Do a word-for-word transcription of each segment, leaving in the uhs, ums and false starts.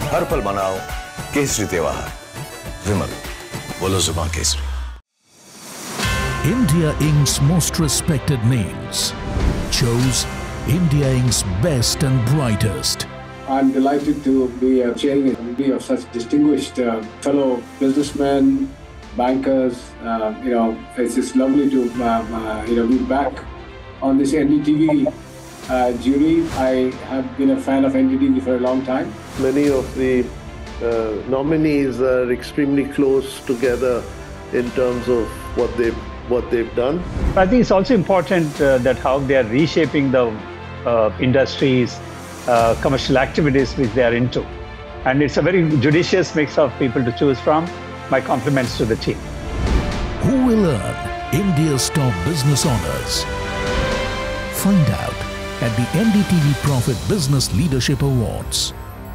हर पल मनाओ केसरी त्योहार। विमल, बोलो जुबान Kesari. India Incorporated's most respected names chose India Incorporated's best and brightest. I'm delighted to be uh, chairing a committee of such distinguished uh, fellow businessmen, bankers. Uh, you know, it's just lovely to uh, uh, you know be back on this N D T V uh, jury. I have been a fan of N D T V for a long time. Many of the uh, nominees are extremely close together in terms of what they've what they've done. I think it's also important uh, that how they are reshaping the uh, industries, uh, commercial activities which they are into. And it's a very judicious mix of people to choose from. My compliments to the team. Who will earn India's top business honors? Find out at the N D T V Profit Business Leadership Awards.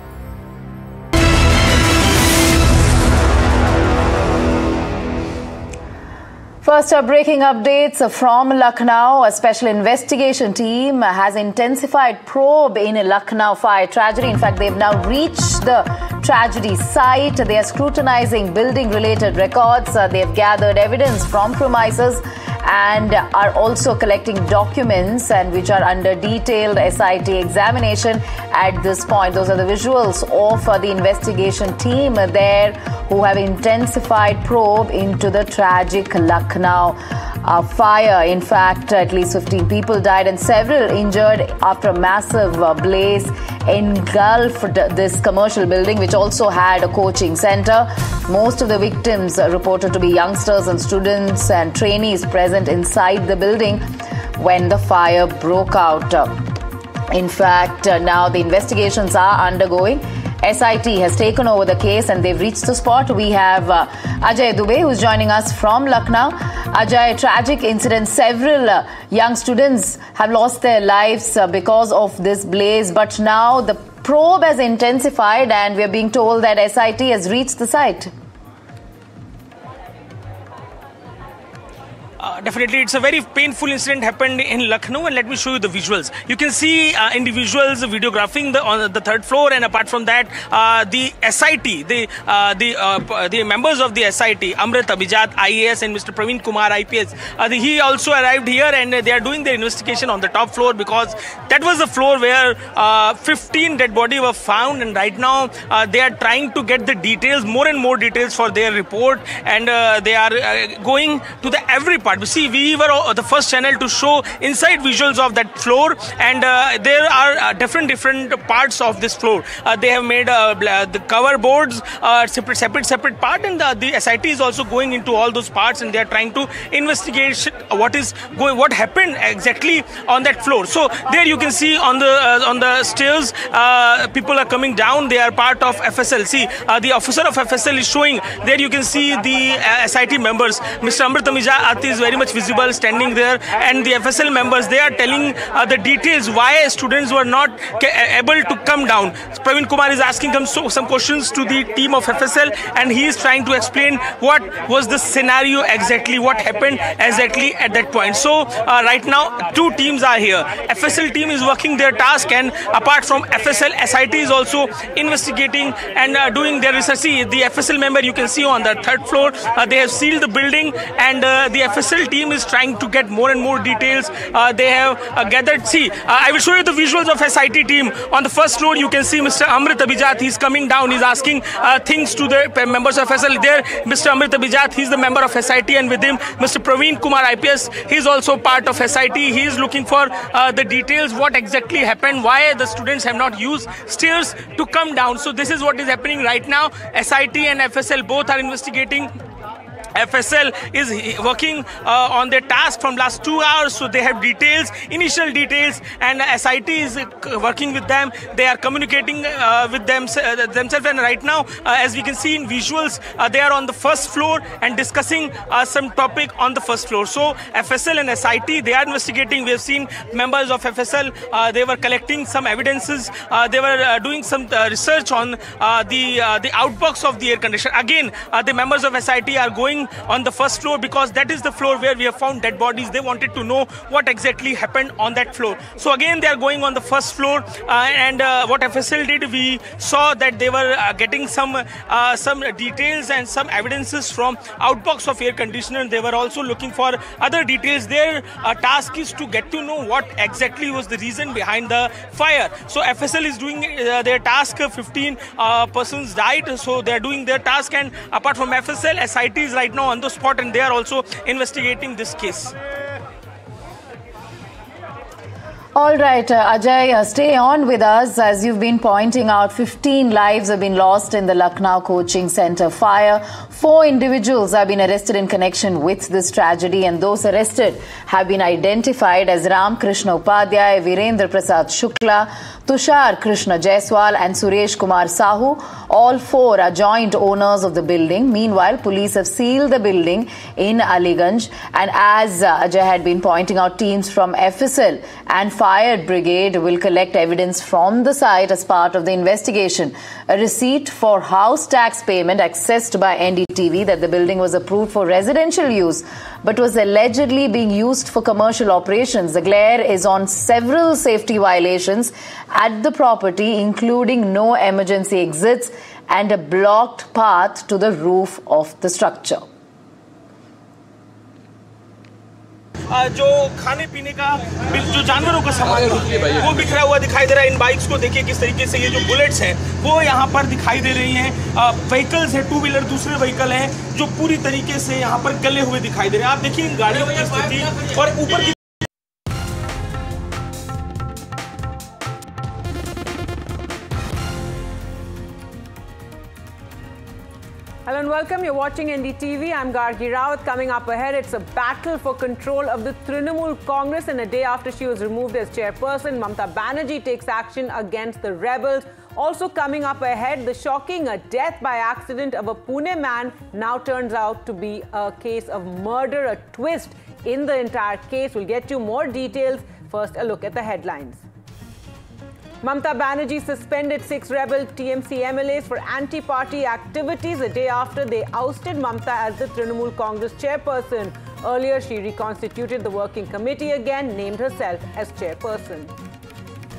First, our breaking updates from Lucknow. A special investigation team has intensified probe in a Lucknow fire tragedy. In fact, they've now reached the tragedy site. They are scrutinizing building-related records. Uh, they've gathered evidence from premises and are also collecting documents and which are under detailed S I T examination at this point. Those are the visuals of uh, the investigation team there who have intensified probe into the tragic Lucknow uh, fire. In fact, at least fifteen people died and several injured after a massive uh, blaze engulfed this commercial building, which also had a coaching center. Most of the victims are reported to be youngsters and students and trainees present inside the building when the fire broke out. In fact, uh, now the investigations are undergoing. S I T has taken over the case and they've reached the spot. We have uh, Ajay Dubey, who's joining us from Lucknow. Ajay, tragic incident. Several uh, young students have lost their lives uh, because of this blaze. But now the probe has intensified and we're being told that S I T has reached the site. Uh, definitely, it's a very painful incident happened in Lucknow, and let me show you the visuals. You can see uh, individuals videographing the on the third floor, and apart from that, uh, the S I T, the uh, the uh, the members of the S I T, Amrit Abhijat, I A S, and Mister Praveen Kumar, I P S. Uh, the, he also arrived here, and they are doing their investigation on the top floor because that was the floor where uh, fifteen dead bodies were found, and right now uh, they are trying to get the details, more and more details for their report, and uh, they are uh, going to the every part. You see, we were the first channel to show inside visuals of that floor, and uh, there are uh, different different parts of this floor. Uh, they have made uh, the cover boards uh, separate separate separate part, and the, the S I T is also going into all those parts, and they are trying to investigate what is going, what happened exactly on that floor. So there you can see on the uh, on the stairs, uh, people are coming down. They are part of F S L. See, uh, the officer of F S L is showing. There you can see the uh, S I T members. Mister Amrit Abhijat is very much visible standing there, and the F S L members, they are telling uh, the details why students were not able to come down. Praveen Kumar is asking them so, some questions to the team of F S L, and he is trying to explain what was the scenario exactly, what happened exactly at that point. So uh, right now two teams are here. F S L team is working their task, and apart from F S L, S I T is also investigating and uh, doing their research. See, the F S L member you can see on the third floor, uh, they have sealed the building, and uh, the F S L team is trying to get more and more details. Uh, they have uh, gathered. See, uh, I will show you the visuals of S I T team. On the first floor, you can see Mister Amrit Abhijat. He's coming down. He's asking uh, things to the members of S I T. There, Mister Amrit Abhijat, he's the member of S I T, and with him, Mister Praveen Kumar, I P S. He's also part of S I T. He is looking for uh, the details, what exactly happened, why the students have not used stairs to come down. So this is what is happening right now. S I T and F S L both are investigating. F S L is working uh, on their task from last two hours, so they have details, initial details, and S I T is working with them. They are communicating uh, with them uh, themselves, and right now, uh, as we can see in visuals, uh, they are on the first floor and discussing uh, some topic on the first floor. So F S L and S I T, they are investigating. We have seen members of F S L, uh, they were collecting some evidences. Uh, they were uh, doing some uh, research on uh, the uh, the outbox of the air conditioner. Again, uh, the members of S I T are going going on the first floor because that is the floor where we have found dead bodies. They wanted to know what exactly happened on that floor. So again, they are going on the first floor, uh, and uh, what F S L did, we saw that they were uh, getting some uh, some details and some evidences from outbox of air conditioner. They were also looking for other details. Their uh, task is to get to know what exactly was the reason behind the fire. So F S L is doing uh, their task. fifteen uh, persons died, so they are doing their task, and apart from F S L, S I T is right now on the spot and they are also investigating this case. All right, uh, Ajay, uh, stay on with us. As you've been pointing out, fifteen lives have been lost in the Lucknow coaching center fire. Four individuals have been arrested in connection with this tragedy, and those arrested have been identified as Ram Krishna Upadhyay, Virendra Prasad Shukla, Tushar Krishna Jaiswal and Suresh Kumar Sahu. All four are joint owners of the building. Meanwhile, police have sealed the building in Aliganj. And as uh, Ajay had been pointing out, teams from F S L and Fire Brigade will collect evidence from the site as part of the investigation. A receipt for house tax payment accessed by N D T V that the building was approved for residential use but was allegedly being used for commercial operations. The glare is on several safety violations at the property, including no emergency exits and a blocked path to the roof of the structure. जो खाने पीने का जो जानवरों का सामान वो बिखरा हुआ दिखाई दे रहा है। इन बाइक्स को देखिए किस तरीके से ये जो बुलेट्स हैं वो यहाँ पर दिखाई दे रही हैं। व्हीकल्स है, टू व्हीलर दूसरे व्हीकल हैं जो पूरी तरीके से यहाँ पर गले हुए दिखाई दे रहे हैं। आप देखिए इन गाड़ियों की स्थिति और ऊपर की Hello and welcome. You're watching N D T V. I'm Gargi Rawat. Coming up ahead, it's a battle for control of the Trinamool Congress. And a day after she was removed as chairperson, Mamata Banerjee takes action against the rebels. Also coming up ahead, the shocking death by accident of a Pune man now turns out to be a case of murder, a twist in the entire case. We'll get you more details. First, a look at the headlines. Mamata Banerjee suspended six rebel T M C M L As for anti-party activities a day after they ousted Mamata as the Trinamool Congress chairperson. Earlier, she reconstituted the working committee again, named herself as chairperson.